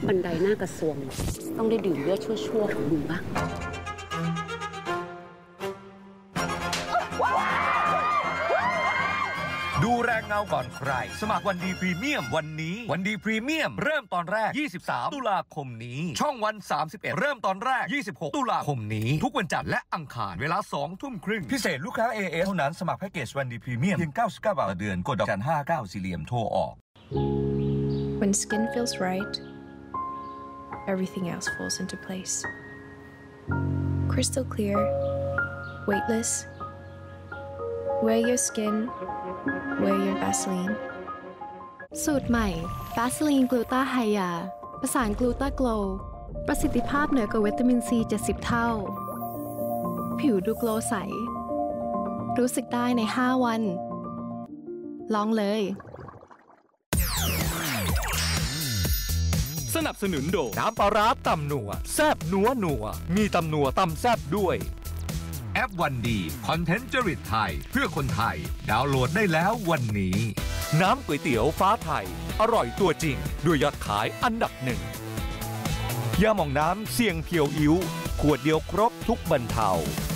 บันไดหน้ากระทรวงต้องได้ดื่มเลือดชั่วๆของมึงบ้างดูแรงเงาก่อนใครสมัครวันดีพรีเมียมวันนี้วันดีพรีเมียมเริ่มตอนแรก23ตุลาคมนี้ช่องวัน31เริ่มตอนแรก26ตุลาคมนี้ทุกวันจันทร์และอังคารเวลา 20:30 พิเศษลูกค้า AS เท่านั้นสมัครแพ็กเกจวันดีพรีเมียมเพียง99 บาทต่อเดือนกดดอกจัน59สี่เหลี่ยมโทรออก When skin feels right, everything else falls into place. Crystal clear, weightless. Wear your skin, wear your Vaseline. สูตรใหม่ Vaseline Gluta Hya ประสาน Gluta Glow ประสิทธิภาพเหนือกว่าวิตามินซี70 เท่าผิวดูโกลว์ใสรู้สึกได้ใน5 วันลองเลยสนับสนุนโดยน้ำปลาร้าตำนัวแซ่บนัวมีตำนัวตำแซ่บด้วยแอปวันดีคอนเทนต์จริตไทยเพื่อคนไทยดาวน์โหลดได้แล้ววันนี้น้ำก๋วยเตี๋ยวฟ้าไทยอร่อยตัวจริงด้วยยอดขายอันดับ1ยาหม่องน้ำเสี่ยงเพียวอิ้วขวดเดียวครบทุกบรรเทา